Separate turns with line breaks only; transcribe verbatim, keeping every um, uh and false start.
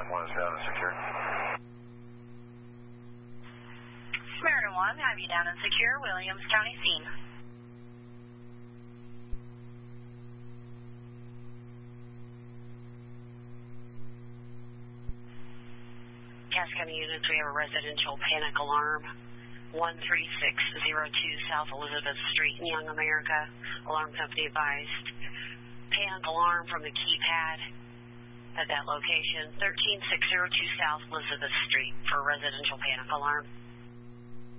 one is down and secure.
Samaritan one, have you down and secure, Williams County scene. Cass County units, we have a residential panic alarm. one three six zero two South Elizabeth Street in Young America. Alarm company advised. Panic alarm from the keypad at that location. one three six zero two South Elizabeth Street for residential panic alarm.